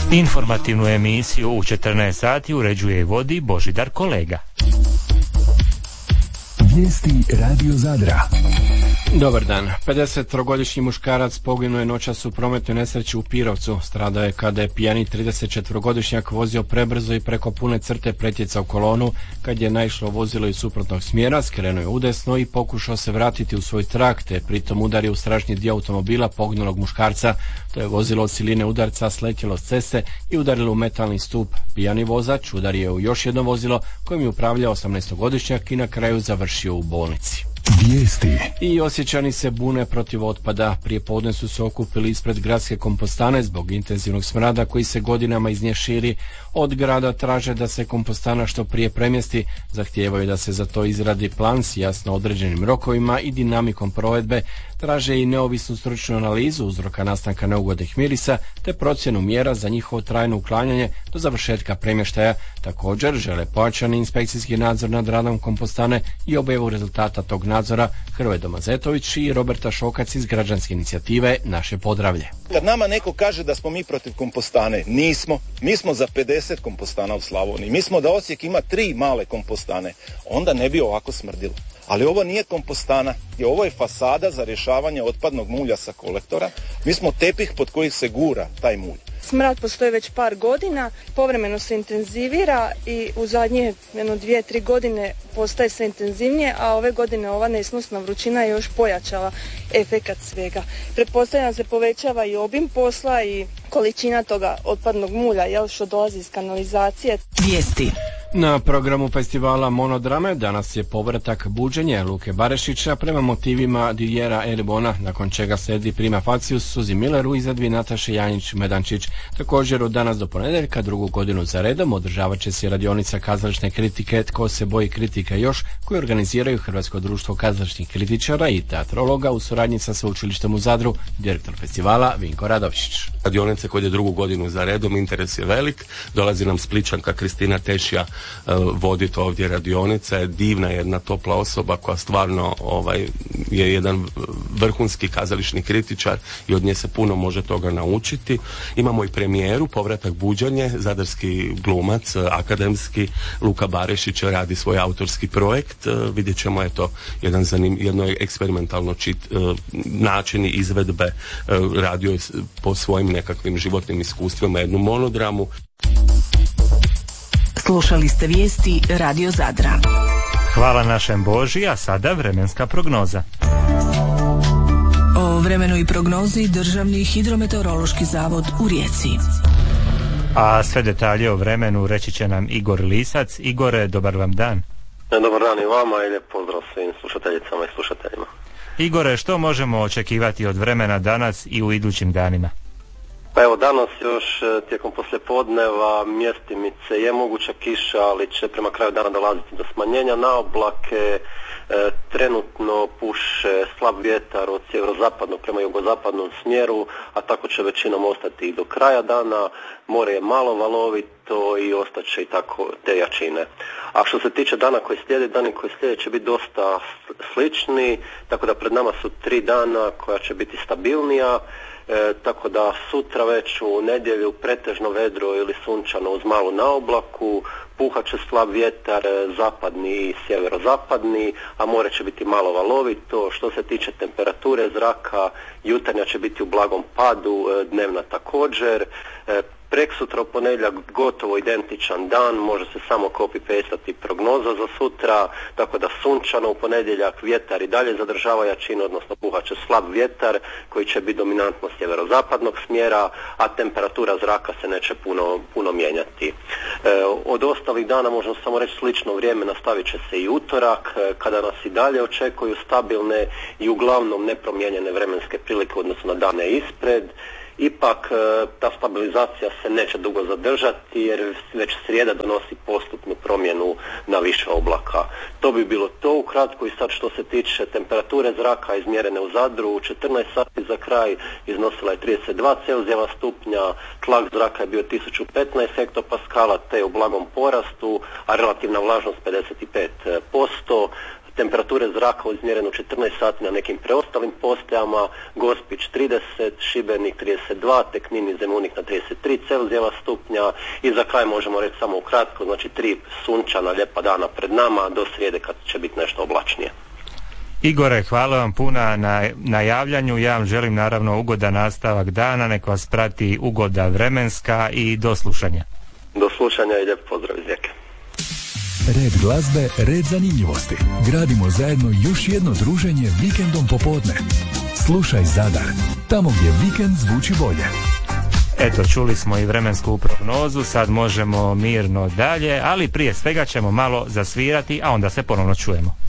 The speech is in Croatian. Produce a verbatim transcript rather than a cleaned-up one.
Informativnu emisiju u četrnaest sati uređuje i vodi Božidar Kolega. Vijesti Radio Zadra. Dobar dan. pedesettrogodišnji muškarac poginuo je noćas u prometnoj nesreći u Pirovcu. Stradao je kada je pijani tridesetčetvorogodišnjak vozio prebrzo i preko pune crte pretjecao kolonu. Kad je naišlo vozilo iz suprotnog smjera, skrenuo je udesno i pokušao se vratiti u svoj trak, te pritom udario u stražnji dio automobila poginulog muškarca. To je vozilo od siline udarca sletjelo s ceste i udarilo u metalni stup. Pijani vozač udario u još jedno vozilo kojim je upravljao osamnaestogodišnjak i na kraju završio u bolnici. Vijesti. I Osječani se bune protiv otpada. Prije podne su se okupili ispred gradske kompostane zbog intenzivnog smrada koji se godinama iz nje širi. Od grada traže da se kompostana što prije premjesti, zahtijevaju da se za to izradi plan s jasno određenim rokovima i dinamikom provedbe, traže i neovisnu stručnu analizu uzroka nastanka neugodnih mirisa te procjenu mjera za njihovo trajno uklanjanje do završetka premještaja. Također žele pojačani inspekcijski nadzor nad radom kompostane i objavu rezultata tog nadzora. Hrvoje Domazetović i Roberta Šokac iz građanske inicijative Naše Podravlje. Kad nama neko kaže da smo mi protiv kompostane, nismo. Mi smo za pedeset kompostana u Slavoniji. Mi smo da Osijek ima tri male kompostane. Onda ne bi ovako smrdilo. Ali ovo nije kompostana, i ovo je fasada za rješavanje otpadnog mulja sa kolektora. Mi smo tepih pod kojih se gura taj mulj. Smrad postoji već par godina, povremeno se intenzivira i u zadnje jedno dvije, tri godine postaje sve intenzivnije, a ove godine ova nesnosna vrućina je još pojačala efekat svega. Pretpostavljam se povećava i obim posla i količina toga otpadnog mulja, jel, što dolazi iz kanalizacije. Vijesti. Na programu festivala Monodrame danas je povratak Buđenje Luke Barešića prema motivima Didjera Eribona, nakon čega slijedi prima facius Suzi Miller u izvedbi Nataše Janjić-Medančić. Također od danas do ponedjeljka drugu godinu za redom održavat će se radionica kazališne kritike Tko se boji kritike još, koju organiziraju Hrvatsko društvo kazališnih kritičara i teatrologa u suradnji sa Sveučilištem u Zadru, direktor festivala Vinko Radovšić. Radionice koje je drugu godinu za redom, interes je velik, dolazi nam Spličanka Kristina Tešija voditi ovdje radionice, divna jedna topla osoba koja stvarno ovaj, je jedan vrhunski kazališni kritičar i od nje se puno može toga naučiti. Imamo i premijeru, povratak Buđanje, zadarski glumac, akademski Luka Barešić radi svoj autorski projekt. Vidjet ćemo eto jedan zanim, jedno eksperimentalno čit, načini izvedbe, radio je po svojim nekakvim životnim iskustvima jednu monodramu. Slušali ste vijesti Radio Zadra. Hvala našem Boži, a sada vremenska prognoza. O vremenu i prognozi Državni hidrometeorološki zavod u Rijeci. A sve detalje o vremenu reći će nam Igor Lisac. Igore, dobar vam dan. Dobar dan i vama i lijep pozdrav svim slušateljicama i slušateljima. Igore, što možemo očekivati od vremena danas i u idućim danima? Pa evo, danas još tijekom poslijepodneva mjestimice je moguća kiša, ali će prema kraju dana dolaziti do smanjenja na oblake. E, trenutno puše slab vjetar od sjeverozapadnog prema jugozapadnom smjeru, a tako će većinom ostati i do kraja dana. More je malo valovito i ostaće i tako te jačine. A što se tiče dana koji slijede, dani koji slijede će biti dosta slični, tako da pred nama su tri dana koja će biti stabilnija. E, tako da sutra već u nedjelju pretežno vedro ili sunčano uz malu naoblaku, puhat će slab vjetar zapadni i sjeverozapadni, a more će biti malo valovito. Što se tiče temperature zraka, jutarnja će biti u blagom padu, dnevna također. E, Preksutra u ponedjeljak gotovo identičan dan, može se samo copy-pastati prognoza za sutra, tako da sunčano u ponedjeljak, vjetar i dalje zadržava jačinu, odnosno puhat će slab vjetar koji će biti dominantno sjeverozapadnog smjera, a temperatura zraka se neće puno, puno mijenjati. E, od ostalih dana možemo samo reći slično vrijeme, nastavit će se i utorak, kada nas i dalje očekuju stabilne i uglavnom nepromijenjene vremenske prilike u odnosu na dane ispred. Ipak ta stabilizacija se neće dugo zadržati jer već srijeda donosi postupnu promjenu na više oblaka. To bi bilo to ukratko i sad što se tiče temperature zraka izmjerene u Zadru u četrnaest sati za kraj iznosila je trideset dva Celzijeva stupnja, tlak zraka je bio tisuću petnaest hektopaskala te u blagom porastu, a relativna vlažnost pedeset pet posto. temperature zraka izmjereno četrnaest sati na nekim preostalim postajama, Gospić trideset, Šibenik trideset dva, te Knin i Zemunik na trideset tri Celzijeva stupnja i za kraj možemo reći samo ukratko, znači tri sunčana lijepa dana pred nama do srijede kad će biti nešto oblačnije. Igore, hvala vam puno na, na javljanju. Ja vam želim naravno ugodan nastavak dana, nek vas prati ugoda vremenska i do slušanja. Do slušanja i lijep pozdrav iz Rijeke. Red glazbe, red zanimljivosti. Gradimo zajedno još jedno druženje vikendom popodne. Slušaj Zadar, tamo gdje vikend zvuči bolje. Eto, čuli smo i vremensku prognozu, sad možemo mirno dalje, ali prije svega ćemo malo zasvirati, a onda se ponovno čujemo.